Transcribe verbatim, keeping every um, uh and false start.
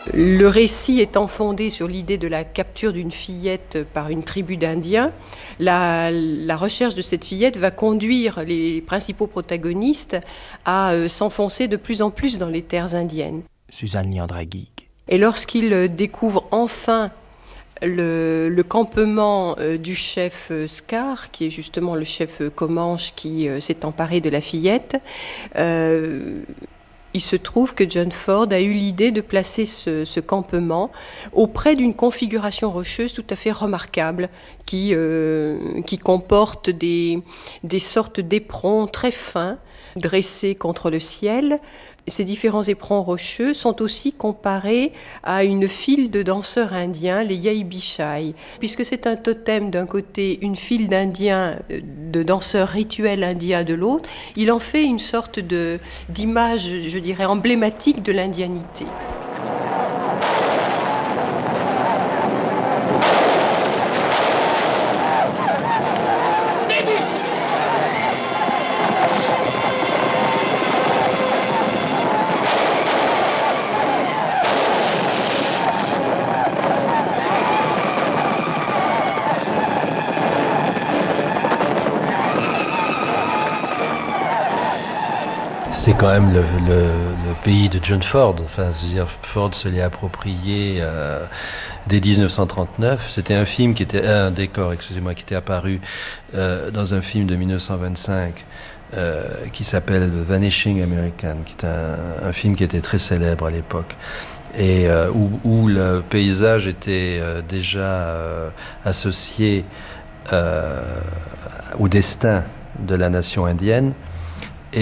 Le récit étant fondé sur l'idée de la capture d'une fillette par une tribu d'Indiens, la, la recherche de cette fillette va conduire les principaux protagonistes à euh, s'enfoncer de plus en plus dans les terres indiennes. Suzanne Liandraguig. Et lorsqu'ils découvrent enfin le, le campement euh, du chef euh, Scar, qui est justement le chef euh, Comanche qui euh, s'est emparé de la fillette, euh, il se trouve que John Ford a eu l'idée de placer ce, ce campement auprès d'une configuration rocheuse tout à fait remarquable qui, euh, qui comporte des, des sortes d'éperons très fins dressés contre le ciel. Ces différents éperons rocheux sont aussi comparés à une file de danseurs indiens, les Yaibishai. Puisque c'est un totem d'un côté, une file d'indiens, de danseurs rituels indiens de l'autre, il en fait une sorte de, d'image, je dirais, emblématique de l'indianité. C'est quand même le, le, le pays de John Ford. Enfin, c'est-à-dire Ford se l'est approprié euh, dès dix-neuf cent trente-neuf. C'était un film qui était un décor, excusez-moi, qui était apparu euh, dans un film de dix-neuf cent vingt-cinq euh, qui s'appelle The Vanishing American, qui est un, un film qui était très célèbre à l'époque et euh, où, où le paysage était euh, déjà euh, associé euh, au destin de la nation indienne.